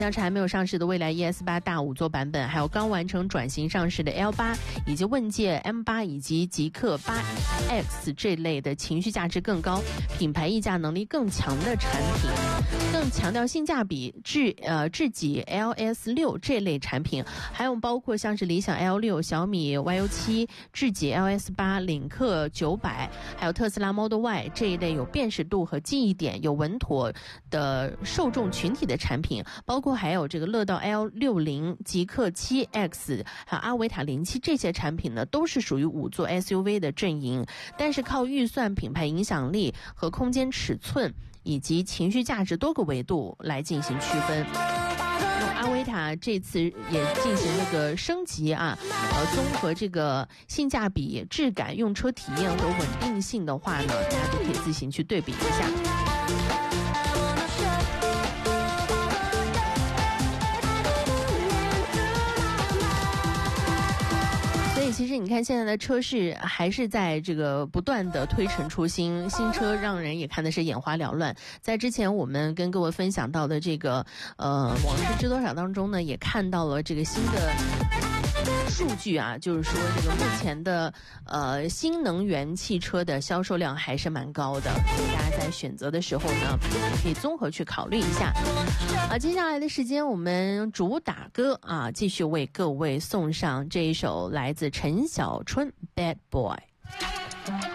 像是还没有上市的蔚来 ES8 大5座版本，还有刚完成转型上市的 L8， 以及问界 M8 以及极氪 8X 这类的情绪价值更高、品牌溢价能力更强的产品，更强调性价比，智己 LS6 这类产品，还有包括像是理想 L6、小米 YU7、智己 LS8、领克900，还有特斯拉 Model Y 这一类有辨识度和记忆点、有稳妥的受众群体的产品，包括还有这个乐道 L60、极氪 7X， 还有阿维塔07这些产品呢，都是属于5座 SUV 的阵营，但是靠预算、品牌影响力和空间尺寸以及情绪价值多个维度来进行区分。阿维塔这次也进行了个升级啊，综合这个性价比、质感、用车体验和稳定性的话呢，大家都可以自行去对比一下。所以其实你看现在的车市还是在这个不断的推陈出新，新车让人也看的是眼花缭乱。在之前我们跟各位分享到的这个往事知多少当中呢，也看到了这个新的数据啊，就是说这个目前的新能源汽车的销售量还是蛮高的，所以大家在选择的时候呢，可以综合去考虑一下。接下来的时间我们主打歌啊，继续为各位送上这一首来自陈小春《Bad Boy》。